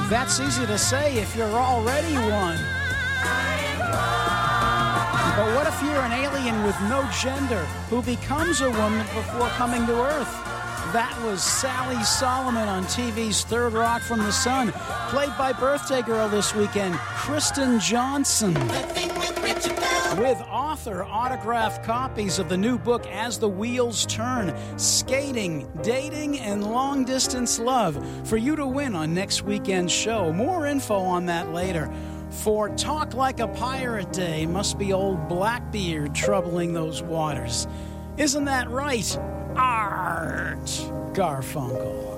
That's easy to say if you're already one. But what if you're an alien with no gender who becomes a woman before coming to Earth? That was Sally Solomon on TV's Third Rock from the Sun, played by birthday girl this weekend, Kristen Johnson. With author autographed copies of the new book As the Wheels Turn, Skating, Dating, and Long-Distance Love for you to win on next weekend's show. More info on that later. For Talk Like a Pirate Day, must be old Blackbeard troubling those waters. Isn't that right, Art Garfunkel?